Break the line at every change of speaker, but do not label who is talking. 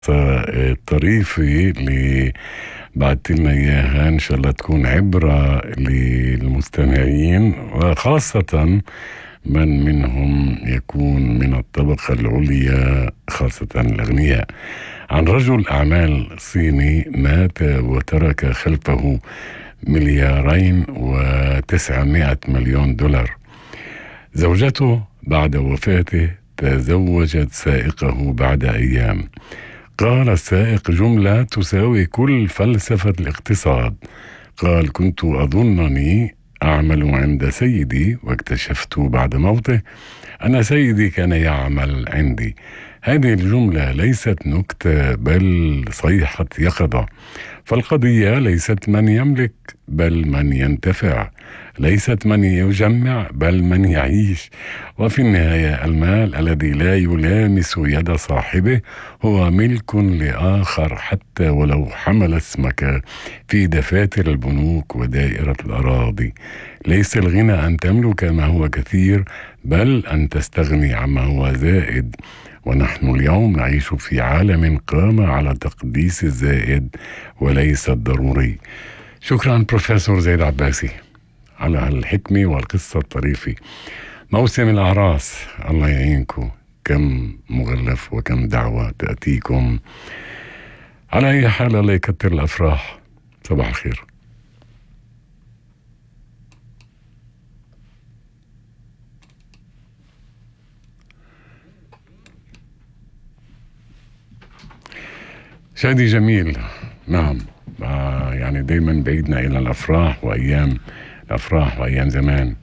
الطريفة اللي بعت لنا إياها إن شاء الله تكون عبرة للمستمعين، وخاصة من منهم يكون من الطبقة العليا، خاصة الأغنياء. عن رجل أعمال صيني مات وترك خلفه 2,900,000,000 دولار. زوجته بعد وفاته تزوجت سائقه بعد أيام. قال السائق جملة تساوي كل فلسفة الاقتصاد. قال: كنت أظنني أعمل عند سيدي، واكتشفت بعد موته أن سيدي كان يعمل عندي. هذه الجملة ليست نكتة بل صيحة يقظة. فالقضية ليست من يملك بل من ينتفع، ليست من يجمع بل من يعيش. وفي النهاية المال الذي لا يلامس يد صاحبه هو ملك لآخر، حتى ولو حمل اسمك في دفاتر البنوك ودائرة الأراضي. ليس الغنى أن تملك ما هو كثير، بل أن تستغني عما هو زائد. ونحن اليوم نعيش في عالم قام على تقديس الزائد وليس الضروري. شكرا بروفيسور زيد عباسي على هالحكمة والقصة الطريفة. موسم الأعراس، الله يعينكم، كم مغلف وكم دعوة تأتيكم. على أي حال الله يكتر الأفراح. صباح الخير. شادي جميل، نعم. يعني دايما بعيدنا إلى الأفراح وأيام زمان.